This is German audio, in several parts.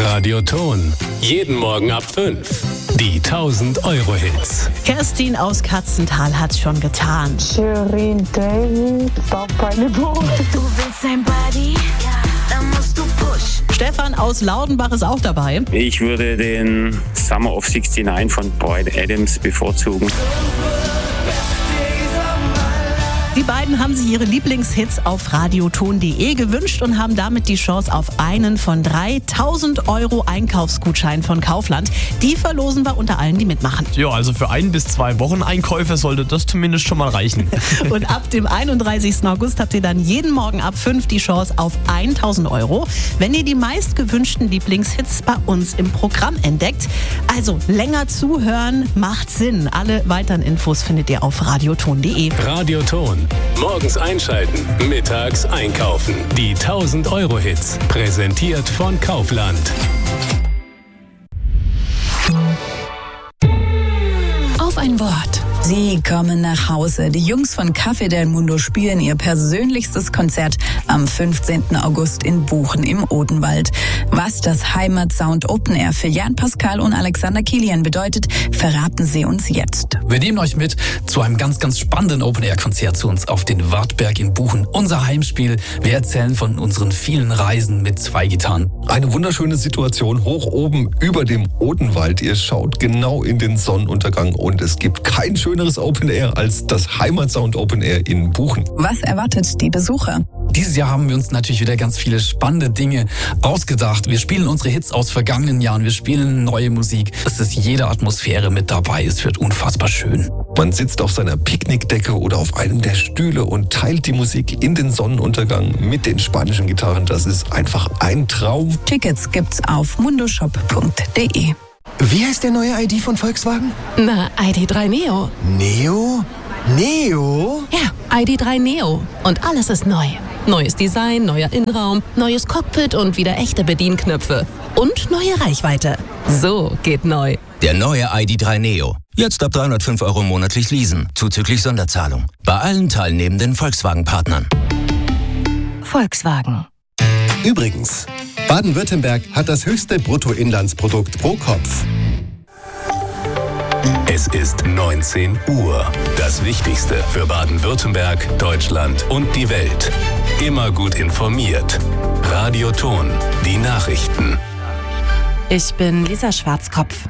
Radio Ton. Jeden Morgen ab 5. Die 1000-Euro-Hits. Kerstin aus Katzental hat's schon getan. Shirin David, Papa Nebo. Du willst ein Buddy? Dann musst du push. Stefan aus Laudenbach ist auch dabei. Ich würde den Summer of 69 von Bryan Adams bevorzugen. Die beiden haben sich ihre Lieblingshits auf radioton.de gewünscht und haben damit die Chance auf einen von 3.000 Euro Einkaufsgutschein von Kaufland. Die verlosen wir unter allen, die mitmachen. Ja, also für 1 bis 2 Wochen Einkäufe sollte das zumindest schon mal reichen. Und ab dem 31. August habt ihr dann jeden Morgen ab 5 die Chance auf 1.000 Euro, wenn ihr die meistgewünschten Lieblingshits bei uns im Programm entdeckt. Also länger zuhören macht Sinn. Alle weiteren Infos findet ihr auf radioton.de. Radioton. Morgens einschalten, mittags einkaufen. Die 1000-Euro-Hits. Präsentiert von Kaufland. Auf ein Wort. Sie kommen nach Hause. Die Jungs von Café del Mundo spielen ihr persönlichstes Konzert am 15. August in Buchen im Odenwald. Was das Heimatsound Open Air für Jan Pascal und Alexander Kilian bedeutet, verraten sie uns jetzt. Wir nehmen euch mit zu einem ganz, ganz spannenden Open Air Konzert zu uns auf den Wartberg in Buchen. Unser Heimspiel. Wir erzählen von unseren vielen Reisen mit 2 Gitarren. Eine wunderschöne Situation hoch oben über dem Odenwald. Ihr schaut genau in den Sonnenuntergang und es gibt kein schöneres Open Air als das Heimatsound Open Air in Buchen. Was erwartet die Besucher? Dieses Jahr haben wir uns natürlich wieder ganz viele spannende Dinge ausgedacht. Wir spielen unsere Hits aus vergangenen Jahren. Wir spielen neue Musik. Es ist jede Atmosphäre mit dabei. Es wird unfassbar schön. Man sitzt auf seiner Picknickdecke oder auf einem der Stühle und teilt die Musik in den Sonnenuntergang mit den spanischen Gitarren. Das ist einfach ein Traum. Tickets gibt's auf mundoshop.de. Wie heißt der neue ID von Volkswagen? Na, ID.3 Neo. Neo? Neo? Ja, ID.3 Neo. Und alles ist neu. Neues Design, neuer Innenraum, neues Cockpit und wieder echte Bedienknöpfe. Und neue Reichweite. So geht neu. Der neue ID.3 Neo. Jetzt ab 305 Euro monatlich leasen, zuzüglich Sonderzahlung. Bei allen teilnehmenden Volkswagen-Partnern. Volkswagen. Übrigens, Baden-Württemberg hat das höchste Bruttoinlandsprodukt pro Kopf. Es ist 19 Uhr. Das Wichtigste für Baden-Württemberg, Deutschland und die Welt. Immer gut informiert. Radioton. Die Nachrichten. Ich bin Lisa Schwarzkopf.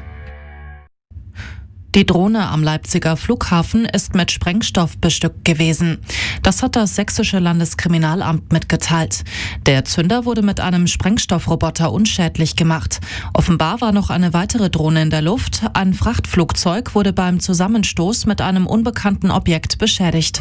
Die Drohne am Leipziger Flughafen ist mit Sprengstoff bestückt gewesen. Das hat das sächsische Landeskriminalamt mitgeteilt. Der Zünder wurde mit einem Sprengstoffroboter unschädlich gemacht. Offenbar war noch eine weitere Drohne in der Luft. Ein Frachtflugzeug wurde beim Zusammenstoß mit einem unbekannten Objekt beschädigt.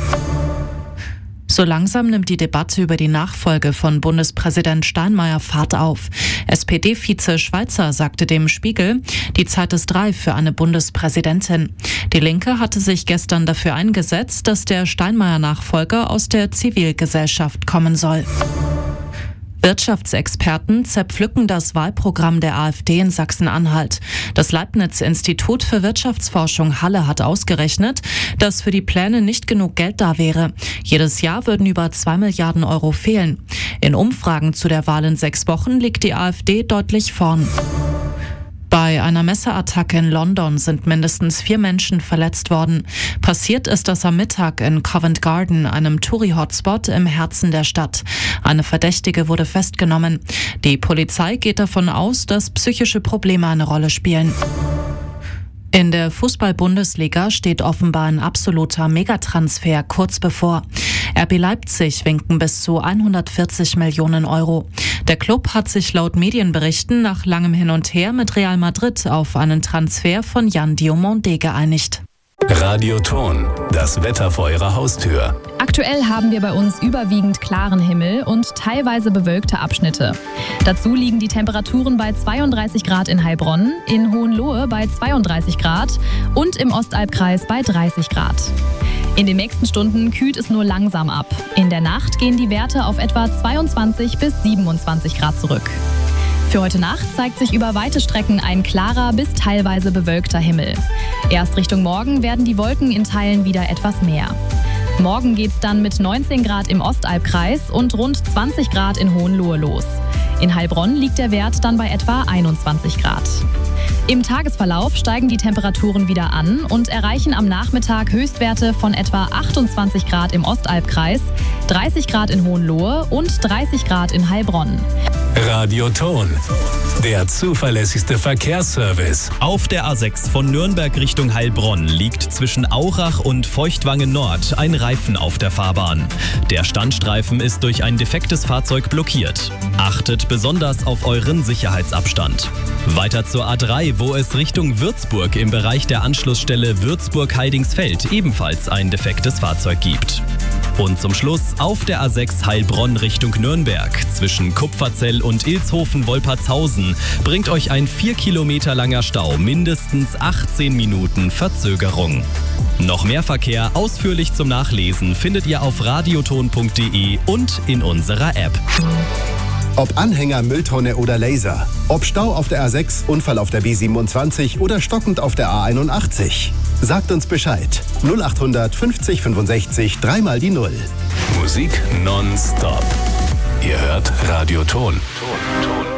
So langsam nimmt die Debatte über die Nachfolge von Bundespräsident Steinmeier Fahrt auf. SPD-Vize Schweizer sagte dem Spiegel, die Zeit ist reif für eine Bundespräsidentin. Die Linke hatte sich gestern dafür eingesetzt, dass der Steinmeier-Nachfolger aus der Zivilgesellschaft kommen soll. Wirtschaftsexperten zerpflücken das Wahlprogramm der AfD in Sachsen-Anhalt. Das Leibniz-Institut für Wirtschaftsforschung Halle hat ausgerechnet, dass für die Pläne nicht genug Geld da wäre. Jedes Jahr würden über 2 Milliarden Euro fehlen. In Umfragen zu der Wahl in 6 Wochen liegt die AfD deutlich vorn. Bei einer Messerattacke in London sind mindestens 4 Menschen verletzt worden. Passiert ist das am Mittag in Covent Garden, einem Touri-Hotspot im Herzen der Stadt. Eine Verdächtige wurde festgenommen. Die Polizei geht davon aus, dass psychische Probleme eine Rolle spielen. In der Fußball-Bundesliga steht offenbar ein absoluter Megatransfer kurz bevor. RB Leipzig winken bis zu 140 Millionen Euro. Der Club hat sich laut Medienberichten nach langem Hin und Her mit Real Madrid auf einen Transfer von Jan Diomande geeinigt. Radioton. Das Wetter vor Ihrer Haustür. Aktuell haben wir bei uns überwiegend klaren Himmel und teilweise bewölkte Abschnitte. Dazu liegen die Temperaturen bei 32 Grad in Heilbronn, in Hohenlohe bei 32 Grad und im Ostalbkreis bei 30 Grad. In den nächsten Stunden kühlt es nur langsam ab. In der Nacht gehen die Werte auf etwa 22 bis 27 Grad zurück. Für heute Nacht zeigt sich über weite Strecken ein klarer bis teilweise bewölkter Himmel. Erst Richtung Morgen werden die Wolken in Teilen wieder etwas mehr. Morgen geht's dann mit 19 Grad im Ostalbkreis und rund 20 Grad in Hohenlohe los. In Heilbronn liegt der Wert dann bei etwa 21 Grad. Im Tagesverlauf steigen die Temperaturen wieder an und erreichen am Nachmittag Höchstwerte von etwa 28 Grad im Ostalbkreis, 30 Grad in Hohenlohe und 30 Grad in Heilbronn. Radioton, der zuverlässigste Verkehrsservice. Auf der A6 von Nürnberg Richtung Heilbronn liegt zwischen Aurach und Feuchtwangen Nord ein Reifen auf der Fahrbahn. Der Standstreifen ist durch ein defektes Fahrzeug blockiert. Achtet besonders auf euren Sicherheitsabstand. Weiter zur A3, wo es Richtung Würzburg im Bereich der Anschlussstelle Würzburg-Heidingsfeld ebenfalls ein defektes Fahrzeug gibt. Und zum Schluss auf der A6 Heilbronn Richtung Nürnberg zwischen Kupferzell und Ilshofen-Wolpertshausen bringt euch ein 4 Kilometer langer Stau mindestens 18 Minuten Verzögerung. Noch mehr Verkehr ausführlich zum Nachlesen findet ihr auf radioton.de und in unserer App. Ob Anhänger, Mülltonne oder Laser. Ob Stau auf der A6, Unfall auf der B27 oder stockend auf der A81. Sagt uns Bescheid. 0800 50 65 3 die 0. Musik nonstop. Ihr hört Radioton.